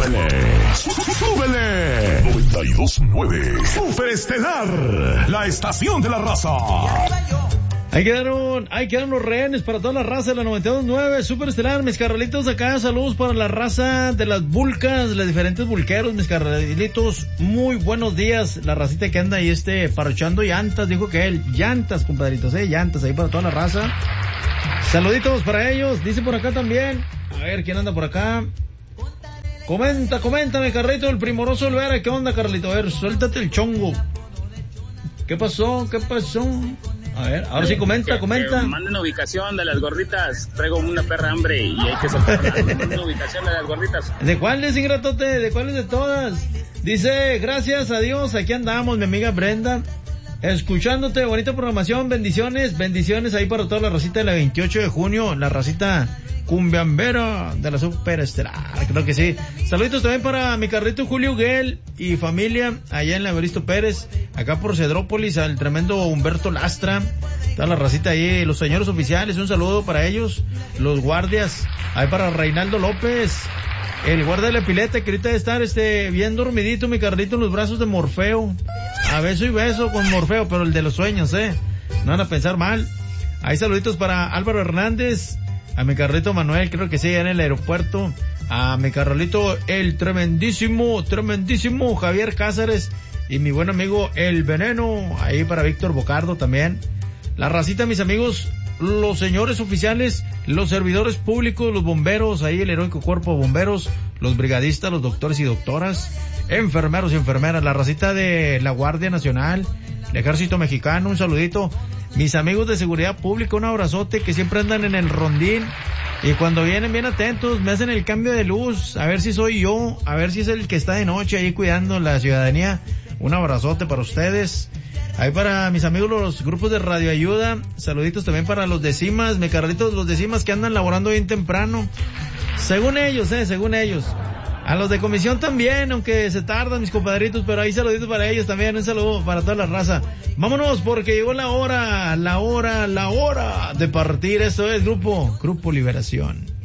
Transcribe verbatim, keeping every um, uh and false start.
súbele, súbele. noventa y dos punto nueve. Super Estelar, la estación de la raza. Ahí quedaron, ahí quedaron los rehenes para toda la raza de la noventa y dos punto nueve, Super Estelar, mis carnalitos acá, saludos para la raza de las vulcas, de los diferentes vulqueros, mis carnalitos, muy buenos días, la racita que anda ahí este, parchando llantas, dijo que él, llantas, compadritos, eh, llantas, ahí para toda la raza, saluditos para ellos, dice por acá también, a ver, ¿quién anda por acá? Comenta, comenta, mi carrito, el Primoroso Olvera, ¿qué onda, Carlito? A ver, suéltate el chongo. ¿Qué pasó? ¿Qué pasó? A ver, ahora sí comenta, que, comenta. Que manden ubicación de las gorditas. Traigo una perra hambre y hay que soltarla. Manden ubicación de las gorditas. ¿De cuáles, ingratote? ¿De cuáles de todas? Dice, gracias a Dios, aquí andamos, mi amiga Brenda. Escuchándote, bonita programación, bendiciones, bendiciones ahí para toda la racita de la veintiocho de junio, la racita cumbiambera de la Super Estelar, creo que sí. Saluditos también para mi carrito Julio Guel y familia allá en la Evaristo Pérez, acá por Cedrópolis, al tremendo Humberto Lastra, toda la racita ahí, los señores oficiales, un saludo para ellos, los guardias, ahí para Reinaldo López, el guardia de la pileta que ahorita debe estar este bien dormidito, mi carrito en los brazos de Morfeo, a beso y beso con Morfeo, pero el de los sueños, eh, no van a pensar mal. Ahí saluditos para Álvaro Hernández, a mi carrito Manuel, creo que sí, en el aeropuerto, a mi carrolito el tremendísimo, tremendísimo Javier Cáceres, y mi buen amigo El Veneno, ahí para Víctor Bocardo también. La racita, mis amigos, los señores oficiales, los servidores públicos, los bomberos, ahí el heroico cuerpo de bomberos, los brigadistas, los doctores y doctoras, enfermeros y enfermeras, la racita de la Guardia Nacional, el Ejército Mexicano, un saludito. Mis amigos de seguridad pública, un abrazote, que siempre andan en el rondín y cuando vienen bien atentos, me hacen el cambio de luz, a ver si soy yo, a ver si es el que está de noche ahí cuidando la ciudadanía. Un abrazote para ustedes. Ahí para mis amigos los grupos de Radio Ayuda, saluditos también para los de CIMAS, me carritos los de CIMAS que andan laborando bien temprano. Según ellos, eh, según ellos. A los de comisión también, aunque se tardan mis compadritos, pero ahí saluditos para ellos también, un saludo para toda la raza. Vámonos porque llegó la hora, la hora, la hora de partir. Esto es Grupo, Grupo Liberación.